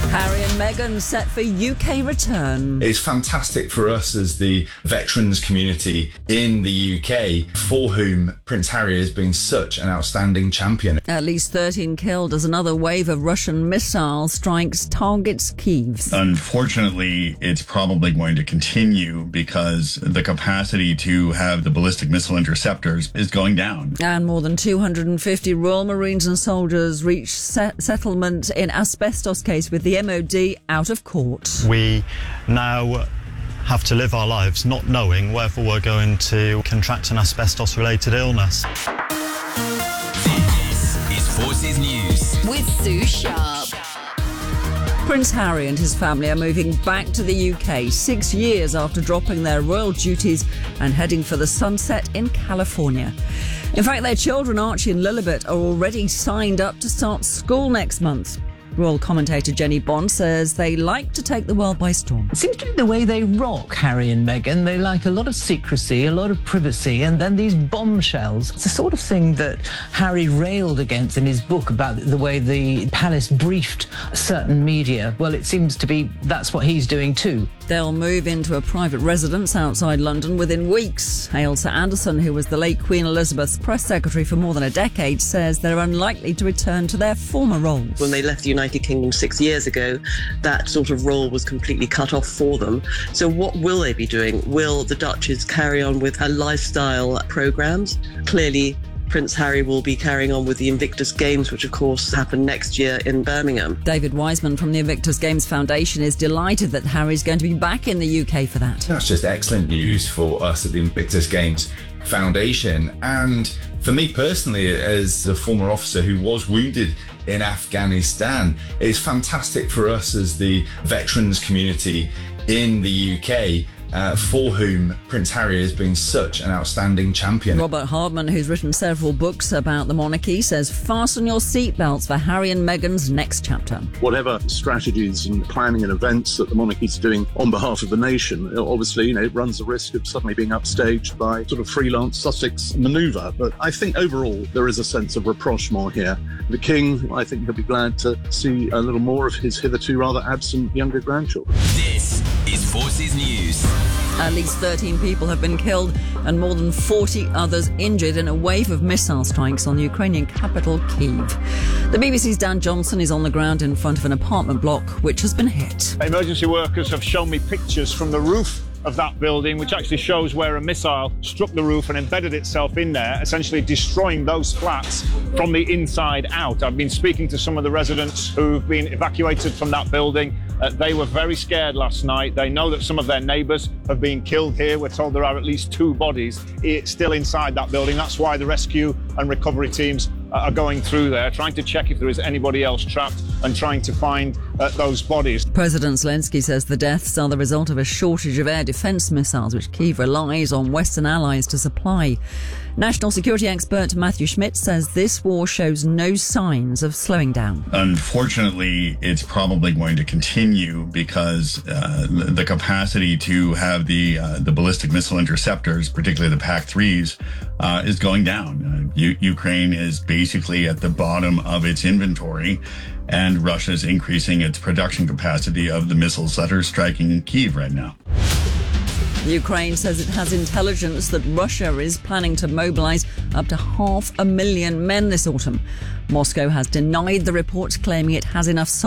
Harry and Meghan set for UK return. It's fantastic for us as the veterans community in the UK, for whom Prince Harry has been such an outstanding champion. At least 13 killed as another wave of Russian missile strikes targets Kyiv. Unfortunately, it's probably going to continue because the capacity to have the ballistic missile interceptors is going down. And more than 250 Royal Marines and soldiers reached settlement in asbestos case with the MOD out of court. We now have to live our lives not knowing whether we're going to contract an asbestos-related illness. This is Forces News with Sue Sharp. Prince Harry and his family are moving back to the UK 6 years after dropping their royal duties and heading for the sunset in California. In fact, their children Archie and Lilibet are already signed up to start school next month. Royal commentator Jenny Bond says they like to take the world by storm. It seems to be the way they rock, Harry and Meghan. They like a lot of secrecy, a lot of privacy, and then these bombshells. It's the sort of thing that Harry railed against in his book about the way the palace briefed certain media. Well, it seems to be that's what he's doing too. They'll move into a private residence outside London within weeks. Ailsa Anderson, who was the late Queen Elizabeth's press secretary for more than a decade, says they're unlikely to return to their former roles. When they left the United Kingdom 6 years ago, that sort of role was completely cut off for them. So what will they be doing? Will the Duchess carry on with her lifestyle programmes? Clearly, Prince Harry will be carrying on with the Invictus Games, which of course happen next year in Birmingham. David Wiseman from the Invictus Games Foundation is delighted that Harry's going to be back in the UK for that. That's just excellent news for us at the Invictus Games Foundation, and for me personally, as a former officer who was wounded in Afghanistan, it's fantastic for us as the veterans community in the UK, for whom Prince Harry has been such an outstanding champion. Robert Hardman, who's written several books about the monarchy, says fasten your seatbelts for Harry and Meghan's next chapter. Whatever strategies and planning and events that the monarchy's doing on behalf of the nation, obviously, it runs the risk of suddenly being upstaged by sort of freelance Sussex manoeuvre. But I think overall there is a sense of rapprochement here. The King, I think he'll be glad to see a little more of his hitherto rather absent younger grandchildren. This is Forces News. At least 13 people have been killed and more than 40 others injured in a wave of missile strikes on the Ukrainian capital, Kyiv. The BBC's Dan Johnson is on the ground in front of an apartment block which has been hit. Emergency workers have shown me pictures from the roof of that building, which actually shows where a missile struck the roof and embedded itself in there, essentially destroying those flats from the inside out. I've been speaking to some of the residents who've been evacuated from that building. They were very scared last night. They know that some of their neighbours have been killed here. We're told there are at least 2 bodies still inside that building. That's why the rescue and recovery teams are going through there, trying to check if there is anybody else trapped and trying to find those bodies. President Zelensky says the deaths are the result of a shortage of air defence missiles, which Kyiv relies on Western allies to supply. National security expert Matthew Schmidt says this war shows no signs of slowing down. Unfortunately, it's probably going to continue because the capacity to have the ballistic missile interceptors, particularly the PAC-3s, is going down. Ukraine is basically at the bottom of its inventory, and Russia is increasing its production capacity of the missiles that are striking Kyiv right now. Ukraine says it has intelligence that Russia is planning to mobilise up to 500,000 men this autumn. Moscow has denied the reports, claiming it has enough